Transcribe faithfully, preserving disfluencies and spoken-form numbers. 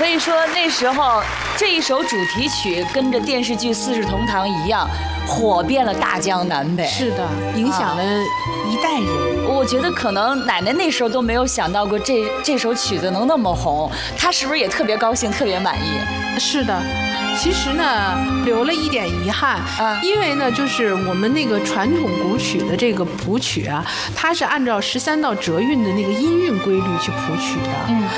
以说那时候这一首主题曲跟着电视剧《四世同堂》一样，火遍了大江南北。 是的，影响了一代人。 我觉得可能奶奶那时候都没有想到过这这首曲子能那么红，她是不是也特别高兴、特别满意？ 是的。其实呢，留了一点遗憾，嗯，因为呢，就是我们那个传统古曲的这个谱曲啊，它是按照十三道折韵的那个音韵规律去谱曲的，嗯。